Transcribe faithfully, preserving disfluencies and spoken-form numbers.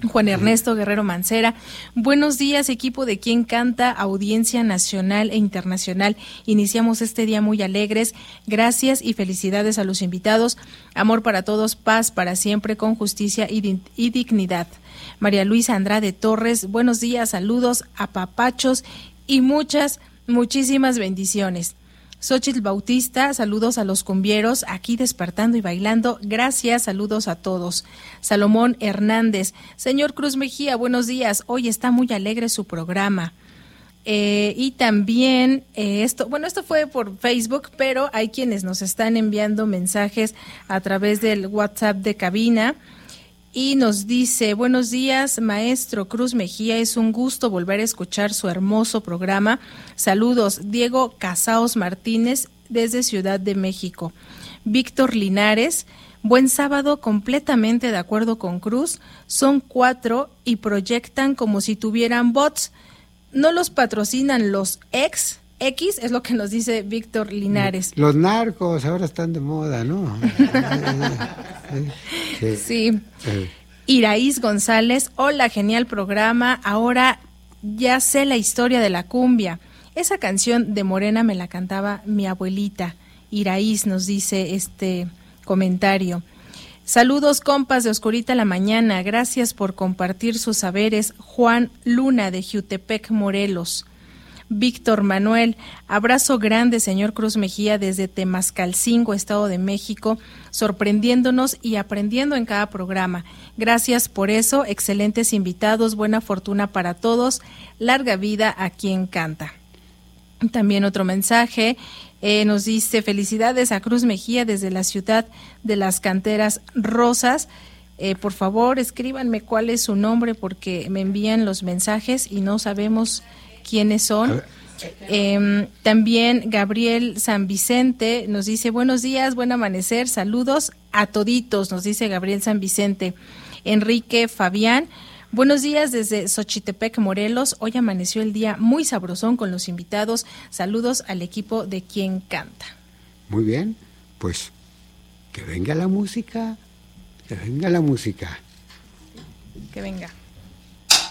Juan Ernesto Guerrero Mancera, buenos días, equipo de Quien Canta, audiencia nacional e internacional. Iniciamos este día muy alegres. Gracias y felicidades a los invitados. Amor para todos, paz para siempre, con justicia y, di- y dignidad. María Luisa Andrade Torres, buenos días, saludos, apapachos y muchas, muchísimas bendiciones. Xochitl Bautista, saludos a los cumbieros, aquí despertando y bailando, gracias, saludos a todos. Salomón Hernández, señor Cruz Mejía, buenos días, hoy está muy alegre su programa. Eh, y también eh, esto, bueno, esto fue por Facebook, pero hay quienes nos están enviando mensajes a través del WhatsApp de cabina. Y nos dice, buenos días, maestro Cruz Mejía, es un gusto volver a escuchar su hermoso programa. Saludos, Diego Casaos Martínez, desde Ciudad de México. Víctor Linares, buen sábado, completamente de acuerdo con Cruz. Son cuatro y proyectan como si tuvieran bots. No los patrocinan los ex, X, es lo que nos dice Víctor Linares. Los narcos ahora están de moda, ¿no? Sí. Sí. Iraíz González, hola, genial programa, ahora ya sé la historia de la cumbia. Esa canción de Morena me la cantaba mi abuelita. Iraíz nos dice este comentario. Saludos, compas de Oscurita la Mañana, gracias por compartir sus saberes. Juan Luna de Jiutepec, Morelos. Víctor Manuel, abrazo grande, señor Cruz Mejía, desde Temascalcingo, Estado de México, sorprendiéndonos y aprendiendo en cada programa. Gracias por eso, excelentes invitados, buena fortuna para todos, larga vida a Quien Canta. También otro mensaje, eh, nos dice, felicidades a Cruz Mejía desde la ciudad de las canteras rosas. Eh, por favor, escríbanme cuál es su nombre porque me envían los mensajes y no sabemos quiénes son. Eh, también Gabriel San Vicente nos dice, buenos días, buen amanecer, saludos a toditos, nos dice Gabriel San Vicente. Enrique Fabián, buenos días desde Xochitepec, Morelos, hoy amaneció el día muy sabrosón con los invitados, saludos al equipo de Quien Canta. Muy bien, pues que venga la música, que venga la música. Que venga.